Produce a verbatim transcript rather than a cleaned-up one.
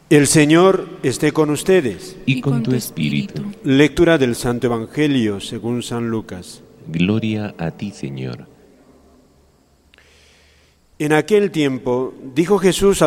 El Señor esté con ustedes. Y con tu espíritu. Lectura del Santo Evangelio según San Lucas. Gloria a ti, Señor. En aquel tiempo dijo Jesús